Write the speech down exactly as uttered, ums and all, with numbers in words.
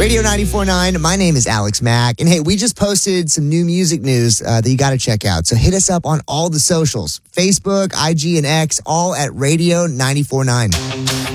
Radio ninety-four point nine, my name is Alex Mack. And hey, we just posted some new music news uh, that you got to check out. So hit us up on all the socials, Facebook, I G, and X, all at Radio ninety-four point nine.